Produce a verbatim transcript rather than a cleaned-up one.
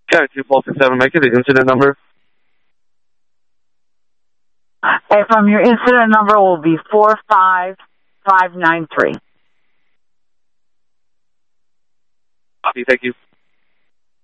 Got it, two four six seven. Make it the incident number. And from your incident number will be four five five nine three. Copy, thank you.